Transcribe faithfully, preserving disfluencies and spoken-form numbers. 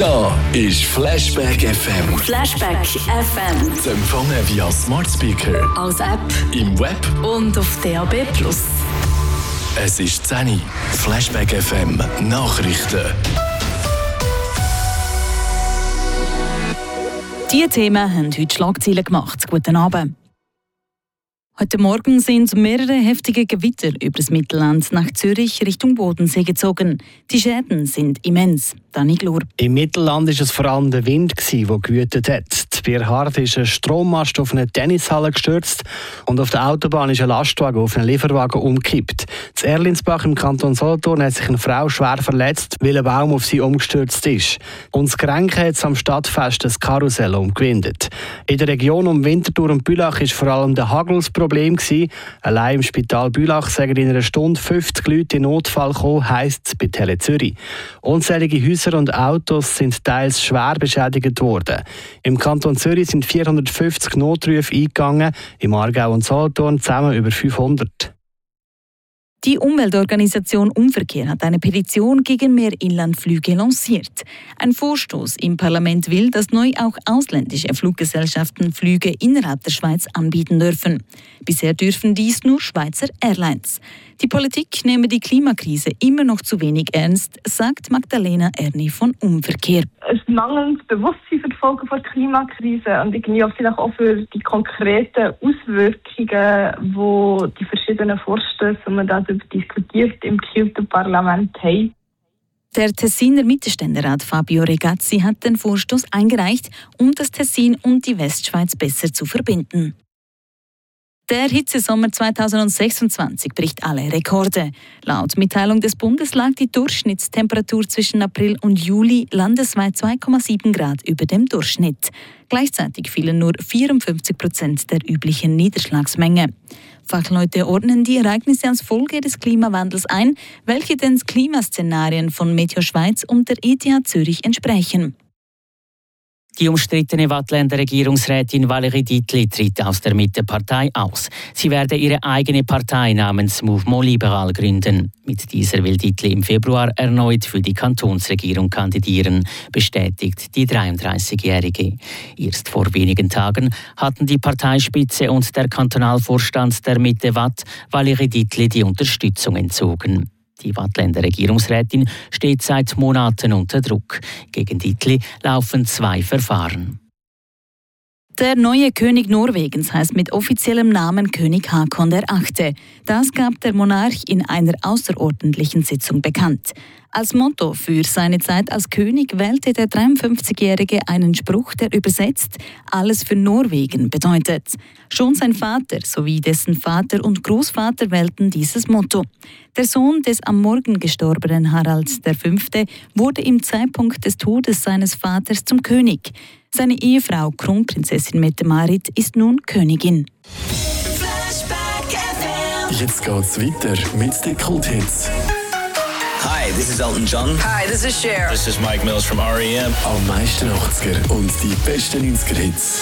Da ist Flashback F M. Flashback F M. Zu empfangen via Smart Speaker, als App im Web und auf D A B plus. Es ist zehn Uhr. Flashback F M Nachrichten. Diese Themen haben heute Schlagzeilen gemacht. Guten Abend. Heute Morgen sind mehrere heftige Gewitter über das Mittelland nach Zürich Richtung Bodensee gezogen. Die Schäden sind immens. Dani Glur. Im Mittelland war es vor allem der Wind, der gewütet hat. Bei Hart ist ein Strommast auf eine Tennishalle gestürzt und auf der Autobahn ist ein Lastwagen auf einen Lieferwagen umgekippt. In Erlinsbach im Kanton Solothurn hat sich eine Frau schwer verletzt, weil ein Baum auf sie umgestürzt ist. Und das Grenke hat am Stadtfest das Karussell umgewindet. In der Region um Winterthur und Bülach war vor allem der Hagel das Problem. Allein im Spital Bülach sagen in einer Stunde fünfzig Leute in Notfall gekommen, heisst es bei Tele Zürich. Unzählige Häuser und Autos sind teils schwer beschädigt worden. Im Kanton Zürich sind vierhundertfünfzig Notrufe eingegangen, im Aargau und Solothurn zusammen über fünfhundert. Die Umweltorganisation Umverkehr hat eine Petition gegen mehr Inlandflüge lanciert. Ein Vorstoß im Parlament will, dass neu auch ausländische Fluggesellschaften Flüge innerhalb der Schweiz anbieten dürfen. Bisher dürfen dies nur Schweizer Airlines. Die Politik nehme die Klimakrise immer noch zu wenig ernst, sagt Magdalena Erni von Umverkehr. Es mangelt Bewusstsein für die Folgen der Klimakrise und irgendwie auch vielleicht auch für die konkreten Auswirkungen, die die verschiedenen Vorstöße, die man darüber diskutiert, im Kieler Parlament haben. Der Tessiner Mittelständerat Fabio Regazzi hat den Vorstoß eingereicht, um das Tessin und die Westschweiz besser zu verbinden. Der Hitzesommer zweitausendsechsundzwanzig bricht alle Rekorde. Laut Mitteilung des Bundes lag die Durchschnittstemperatur zwischen April und Juli landesweit zwei Komma sieben Grad über dem Durchschnitt. Gleichzeitig fielen nur vierundfünfzig Prozent der üblichen Niederschlagsmenge. Fachleute ordnen die Ereignisse als Folge des Klimawandels ein, welche den Klimaszenarien von Meteo Schweiz und der E T H Zürich entsprechen. Die umstrittene Waadtländer Regierungsrätin Valérie Dietli tritt aus der Mittepartei aus. Sie werde ihre eigene Partei namens Mouvement Libéral gründen. Mit dieser will Dietli im Februar erneut für die Kantonsregierung kandidieren, bestätigt die dreiunddreißigjährige. Erst vor wenigen Tagen hatten die Parteispitze und der Kantonalvorstand der Mitte Watt Valérie Dietli die Unterstützung entzogen. Die Waadtländer Regierungsrätin steht seit Monaten unter Druck. Gegen Dietli laufen zwei Verfahren. Der neue König Norwegens heißt mit offiziellem Namen König Haakon der Achte. Das gab der Monarch in einer außerordentlichen Sitzung bekannt. Als Motto für seine Zeit als König wählte der dreiundfünfzigjährige einen Spruch, der übersetzt «Alles für Norwegen» bedeutet. Schon sein Vater sowie dessen Vater und Großvater wählten dieses Motto. Der Sohn des am Morgen gestorbenen Harald der Fünfte wurde im Zeitpunkt des Todes seines Vaters zum König. Seine Ehefrau Kronprinzessin Mette-Marit ist nun Königin. Jetzt geht's weiter mit den Kulthits. Hi, this is Elton John. Hi, this is Cher. This is Mike Mills from R E M. Am meisten achtziger und die besten neunziger Hits.